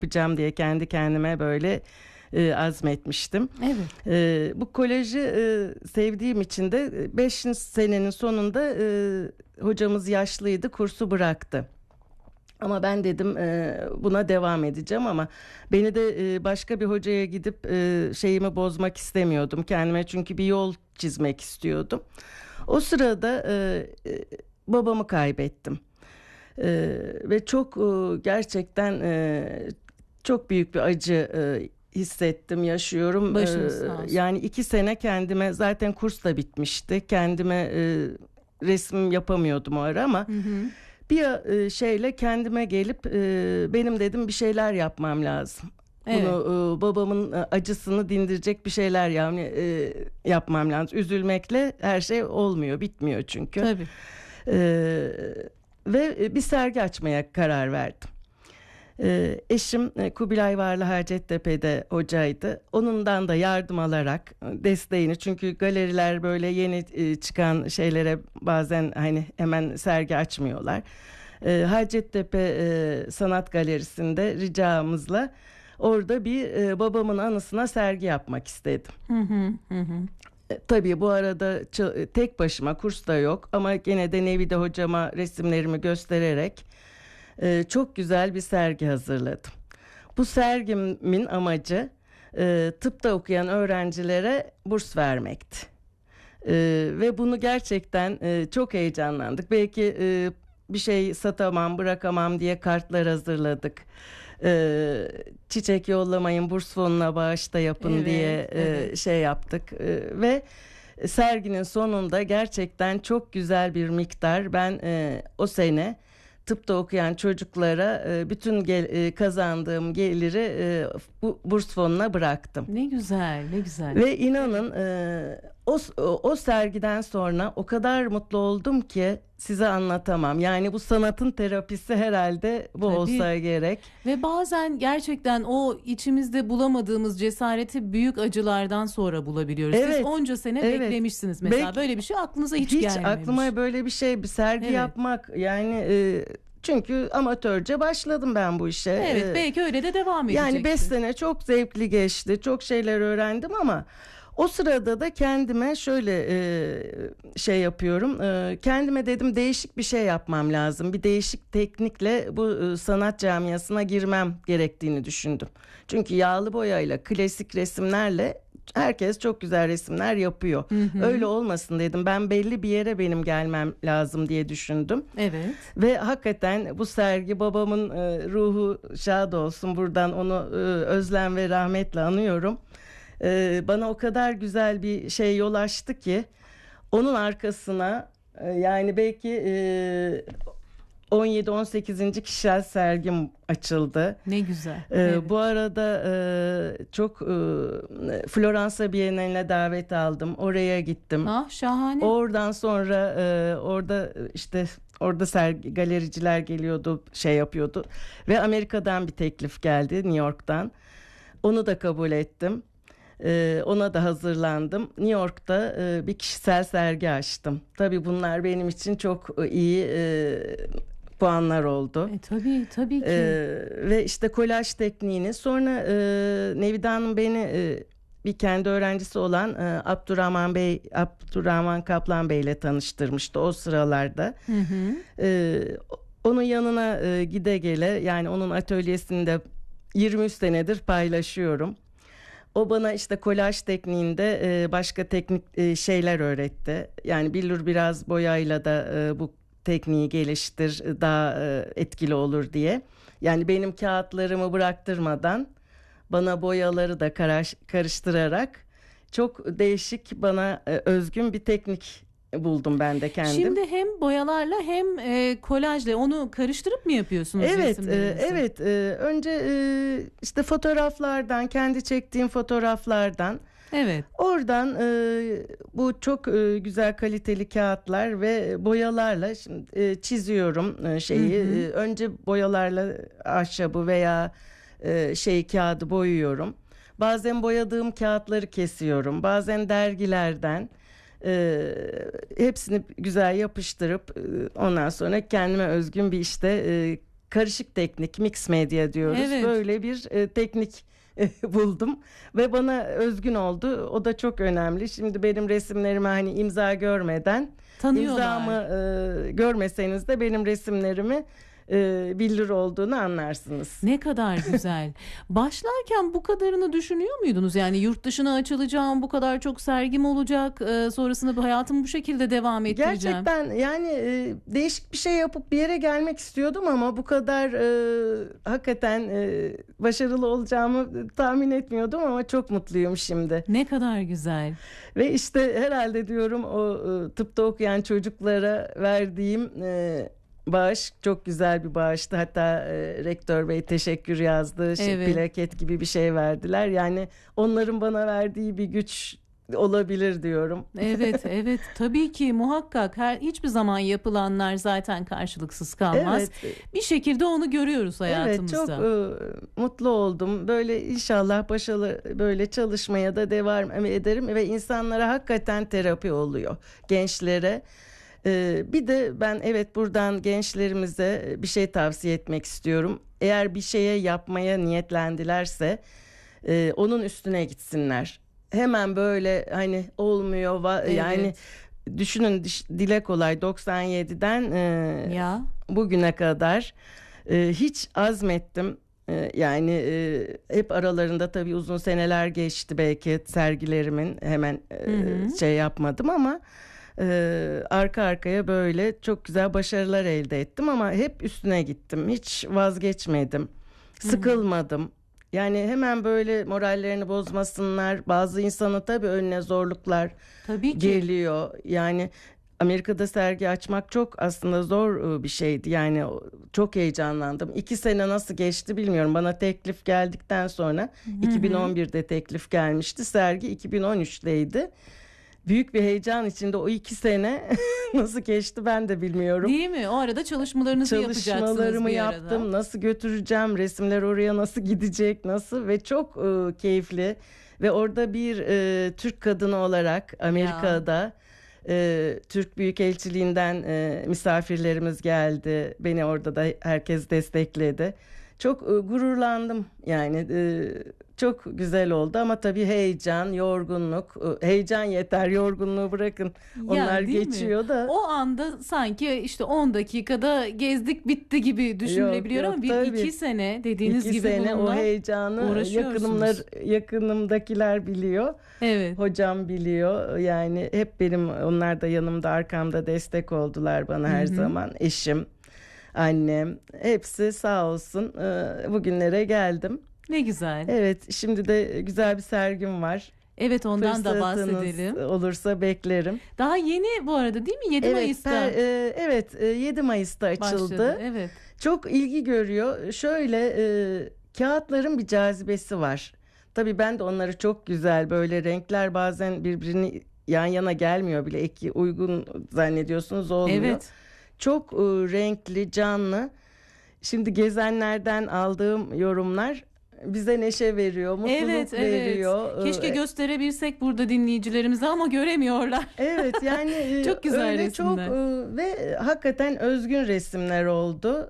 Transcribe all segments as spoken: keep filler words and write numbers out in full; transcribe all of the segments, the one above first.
yapacağım diye kendi kendime böyle e, azmetmiştim. Evet. E, bu kolajı e, sevdiğim için de beş senenin sonunda e, hocamız yaşlıydı, kursu bıraktı. Ama ben dedim e, buna devam edeceğim ama beni de e, başka bir hocaya gidip e, şeyimi bozmak istemiyordum kendime, çünkü bir yol çizmek istiyordum. O sırada e, e, babamı kaybettim e, ve çok e, gerçekten e, çok büyük bir acı e, hissettim, yaşıyorum. Başınız E, sağ olsun. yani iki sene kendime, zaten kurs da bitmişti, kendime e, resim yapamıyordum o ara ama... Hı hı. Bir e, şeyle kendime gelip e, benim dedim bir şeyler yapmam lazım. Evet. Bunu e, babamın e, acısını dindirecek bir şeyler yani e, yapmam lazım. Üzülmekle her şey olmuyor, bitmiyor çünkü. Tabii. E, ve bir sergi açmaya karar verdim. E, eşim e, Kubilay Varlı Hacettepe'de hocaydı. Onundan da yardım alarak e, desteğini, çünkü galeriler böyle yeni e, çıkan şeylere bazen hani hemen sergi açmıyorlar. E, Hacettepe e, Sanat Galerisi'nde ricamızla orada bir e, babamın anısına sergi yapmak istedim. Hı hı hı. hı. E, tabii bu arada ç- tek başıma, kurs da yok ama gene de Nevide hocama resimlerimi göstererek e, çok güzel bir sergi hazırladım. Bu sergimin amacı e, tıpta okuyan öğrencilere burs vermekti. E, ve bunu gerçekten e, çok heyecanlandık. Belki e, bir şey satamam, bırakamam diye kartlar hazırladık. E, çiçek yollamayın, burs fonuna bağışta yapın Evet, diye e, evet. şey yaptık. E, ve serginin sonunda gerçekten çok güzel bir miktar ben e, o sene tıpta okuyan çocuklara e, bütün gel, e, kazandığım geliri e, bu burs fonuna bıraktım. Ne güzel, ne güzel. Ve inanın e, o, o sergiden sonra o kadar mutlu oldum ki size anlatamam. Yani bu sanatın terapisi herhalde bu Tabii. olsa gerek. Ve bazen gerçekten o içimizde bulamadığımız cesareti büyük acılardan sonra bulabiliyoruz. Evet, Siz onca sene evet. beklemişsiniz mesela. Bek- Böyle bir şey aklınıza hiç, Hiç gelmemiş. aklıma böyle bir şey, bir sergi Evet. yapmak yani e, çünkü amatörce başladım ben bu işe. Evet, E, belki öyle de devam edecektir. Yani beş sene çok zevkli geçti. Çok şeyler öğrendim ama o sırada da kendime şöyle e, şey yapıyorum. E, kendime dedim değişik bir şey yapmam lazım. Bir değişik teknikle bu e, sanat camiasına girmem gerektiğini düşündüm. Çünkü yağlı boyayla, klasik resimlerle herkes çok güzel resimler yapıyor. Hı hı. Öyle olmasın dedim. Ben belli bir yere benim gelmem lazım diye düşündüm. Evet. Ve hakikaten bu sergi, babamın e, ruhu şad olsun, buradan onu e, özlem ve rahmetle anıyorum. E, bana o kadar güzel bir şey yol açtı ki onun arkasına e, yani belki e, on yedi on sekizinci kişisel sergim açıldı. Ne güzel. Ee, Evet. Bu arada e, çok e, Floransa Bienali'ne davet aldım. Oraya gittim. Ah, şahane. Oradan sonra e, orada işte orada sergi galericiler geliyordu, şey yapıyordu ve Amerika'dan bir teklif geldi, New York'tan. Onu da kabul ettim. E, ona da hazırlandım. New York'ta e, bir kişisel sergi açtım. Tabii bunlar benim için çok iyi e, puanlar oldu. E, tabii, tabii ki. Ee, ve işte kolaj tekniğini sonra e, Nevide Hanım beni e, bir kendi öğrencisi olan e, Abdurrahman Bey, Abdurrahman Kaplan Bey ile tanıştırmıştı o sıralarda. Hı hı. Ee, onun yanına e, gide gele, yani onun atölyesinde yirmi üç senedir paylaşıyorum. O bana işte kolaj tekniğinde e, başka teknik e, şeyler öğretti. Yani billur biraz boyayla da e, bu tekniği geliştir, daha e, etkili olur diye. Yani benim kağıtlarımı bıraktırmadan bana boyaları da karaş, karıştırarak çok değişik, bana e, özgün bir teknik buldum ben de kendim. Şimdi hem boyalarla hem e, kolajla onu karıştırıp mı yapıyorsunuz Evet, e, resimlerinizi? evet. E, önce e, işte fotoğraflardan, kendi çektiğim fotoğraflardan, Evet. oradan e, bu çok e, güzel kaliteli kağıtlar ve boyalarla şimdi e, çiziyorum e, şeyi. Hı hı. E, önce boyalarla ahşabı veya e, şey kağıdı boyuyorum. Bazen boyadığım kağıtları kesiyorum. Bazen dergilerden. E, hepsini güzel yapıştırıp e, ondan sonra kendime özgün bir işte e, karışık teknik, mix medya diyoruz. Evet. Böyle bir e, teknik buldum ve bana özgün oldu. O da çok önemli. Şimdi benim resimlerime hani imza görmeden, Tanıyorlar. imzamı e, görmeseniz de benim resimlerimi e, bildir olduğunu anlarsınız. Ne kadar güzel. Başlarken bu kadarını düşünüyor muydunuz? Yani yurt dışına açılacağım, bu kadar çok sergim olacak, e, sonrasında bu hayatımı bu şekilde devam ettireceğim. Gerçekten yani e, değişik bir şey yapıp bir yere gelmek istiyordum ama bu kadar e, hakikaten e, başarılı olacağımı tahmin etmiyordum ama çok mutluyum şimdi. Ne kadar güzel. Ve işte herhalde diyorum o e, tıpta okuyan çocuklara verdiğim e, bağış çok güzel bir bağıştı. Hatta e, rektör bey teşekkür yazdı. Şey, Evet. plaket gibi bir şey verdiler. Yani onların bana verdiği bir güç olabilir diyorum. Evet, evet. Tabii ki muhakkak her hiçbir zaman yapılanlar zaten karşılıksız kalmaz. Evet. Bir şekilde onu görüyoruz Evet, hayatımızda. çok e, mutlu oldum. Böyle inşallah başarılı böyle çalışmaya da devam ederim ve insanlara hakikaten terapi oluyor, gençlere. E, bir de ben evet buradan gençlerimize bir şey tavsiye etmek istiyorum. Eğer bir şeye yapmaya niyetlendilerse e, onun üstüne gitsinler. Hemen böyle hani olmuyor va- Evet. yani düşünün diş- dile kolay doksan yediden e, Ya. bugüne kadar e, hiç azmettim. E, yani e, hep aralarında tabii uzun seneler geçti belki sergilerimin hemen e, Hı hı. şey yapmadım ama e, arka arkaya böyle çok güzel başarılar elde ettim ama hep üstüne gittim. Hiç vazgeçmedim. Sıkılmadım. Yani hemen böyle morallerini bozmasınlar. Bazı insanın tabii önüne zorluklar Tabii ki. geliyor. Yani Amerika'da sergi açmak çok aslında zor e, bir şeydi. Yani o- çok heyecanlandım. İki sene nasıl geçti bilmiyorum. Bana teklif geldikten sonra iki bin on birde teklif gelmişti. Sergi iki bin on üçteydi. Büyük bir heyecan içinde o iki sene nasıl geçti ben de bilmiyorum. Değil mi? O arada çalışmalarınızı yapacaksınız Çalışmalarımı bir arada. yaptım. Nasıl götüreceğim? Resimler oraya nasıl gidecek? Nasıl? Ve çok e, keyifli. Ve orada bir e, Türk kadını olarak Amerika'da e, Türk Büyükelçiliğinden e, misafirlerimiz geldi. Beni orada da herkes destekledi. Çok e, gururlandım. Yani e, çok güzel oldu ama tabii heyecan, yorgunluk. E, heyecan yeter, yorgunluğu bırakın. Ya, Onlar değil mi? geçiyor da. O anda sanki işte on dakikada gezdik bitti gibi düşünülebiliyor Yok, ama bir yok, iki tabii. sene dediğiniz İki gibi sene o bununla heyecanı uğraşıyorsunuz. yakınımlar, yakınımdakiler biliyor. Evet. Hocam biliyor. Yani hep benim onlar da yanımda arkamda destek oldular bana her Hı hı. zaman. Eşim, annem hepsi sağ olsun e, bugünlere geldim. Ne güzel. Evet şimdi de güzel bir sergim var. Evet, ondan da Fırsatınız bahsedelim. olursa beklerim. Daha yeni bu arada değil mi? yedi Evet, Mayıs'ta per- e, evet e, yedi Mayıs'ta açıldı. başladı. Evet. Çok ilgi görüyor. Şöyle e, kağıtların bir cazibesi var. Tabii ben de onları çok güzel böyle renkler bazen birbirini yan yana gelmiyor bile. Eki uygun zannediyorsunuz olmuyor. Evet. Çok e, renkli, canlı. Şimdi gezenlerden aldığım yorumlar bize neşe veriyor, mutluluk Evet, veriyor. evet. Keşke E, gösterebilsek burada dinleyicilerimize ama göremiyorlar. Evet yani e, Çok güzel öyle resimler. çok e, ve hakikaten özgün resimler oldu.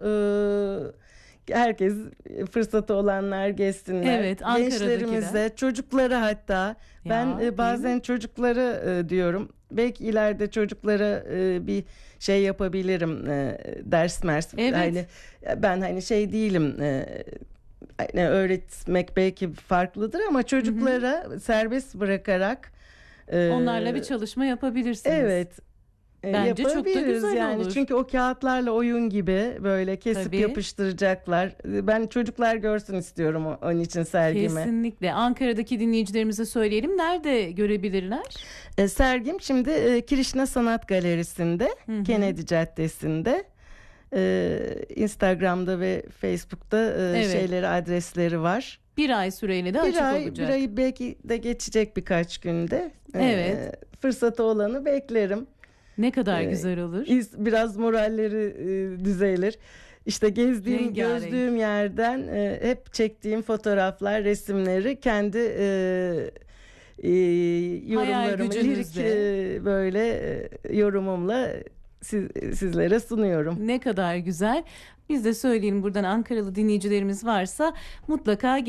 E, herkes fırsatı olanlar gezsinler. Evet, Ankara'dakiler. Gençlerimize, çocuklara hatta ben Ya, e, değil bazen çocuklara e, diyorum. Belki ileride çocuklara e, bir şey yapabilirim e, ders mers. Evet. Hani ben hani şey değilim. E, hani öğretmek belki farklıdır ama çocuklara serbest bırakarak e, Onlarla bir çalışma yapabilirsiniz. Evet. e, Bence çok da yapabiliriz güzel yani. olur. Çünkü o kağıtlarla oyun gibi böyle kesip Tabii. yapıştıracaklar. E, Ben çocuklar görsün istiyorum o- onun için sergimi. Kesinlikle. Ankara'daki dinleyicilerimize söyleyelim. Nerede görebilirler? E, sergim şimdi e, Kirişna Sanat Galerisi'nde, Hı hı. Kennedy Caddesi'nde. E, Instagram'da ve Facebook'ta e, Evet. şeyleri, adresleri var. Bir ay süreyle de açık Bir ay, olacak. bir ay belki de geçecek birkaç günde. E, Evet. Fırsatı olanı beklerim. Ne kadar Ee, güzel olur. İz- Biraz moralleri e, düzelir. İşte gezdiğim, Rengarenk. gözdüğüm yerden e, hep çektiğim fotoğraflar, resimleri kendi e, e, yorumlarımı, lirik gücünüzle. e, böyle e, yorumumla siz, sizlere sunuyorum. Ne kadar güzel. Biz de söyleyelim, buradan Ankaralı dinleyicilerimiz varsa mutlaka